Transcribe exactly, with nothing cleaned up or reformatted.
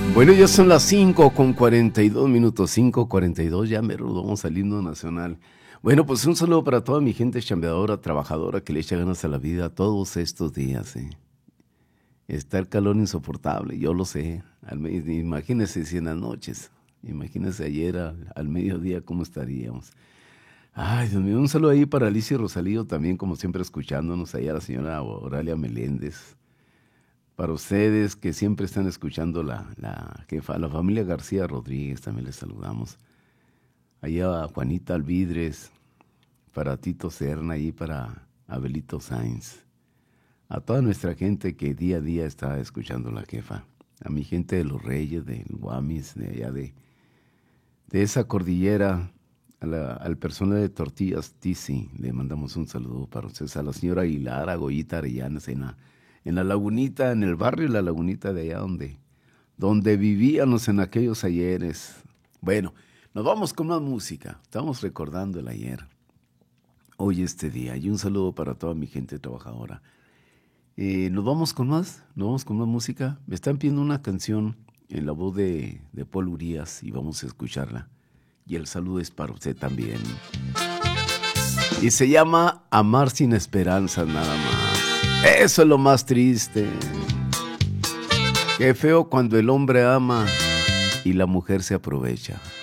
Bueno, ya son las cinco con cuarenta y dos minutos, cinco cuarenta y dos, ya mero vamos al himno nacional. Bueno, pues un saludo para toda mi gente chambeadora, trabajadora, que le echa ganas a la vida todos estos días. ¿eh? Está el calor insoportable, yo lo sé. Al me- imagínense si en las noches, imagínense ayer al, al mediodía cómo estaríamos. Ay, Dios mío, un saludo ahí para Alicia y Rosalío, también como siempre escuchándonos, allá la señora Oralia Meléndez. Para ustedes que siempre están escuchando la, la jefa, la familia García Rodríguez, también les saludamos. Allá a Juanita Alvidres, para Tito Serna y para Abelito Sainz. A toda nuestra gente que día a día está escuchando la jefa. A mi gente de Los Reyes, de Guamis, de allá de, de esa cordillera, a la, al personal de Tortillas Tizi, le mandamos un saludo para ustedes. A la señora Aguilar, a Goyita Arellanes, en la en la lagunita, en el barrio La Lagunita de allá donde, donde vivíamos en aquellos ayeres. Bueno, nos vamos con más música. Estamos recordando el ayer, hoy este día. Y un saludo para toda mi gente trabajadora. Eh, nos vamos con más, nos vamos con más música. Me están pidiendo una canción en la voz de, de Paul Urias y vamos a escucharla. Y el saludo es para usted también. Y se llama Amar sin esperanzas nada más. Eso es lo más triste. Qué feo cuando el hombre ama y la mujer se aprovecha.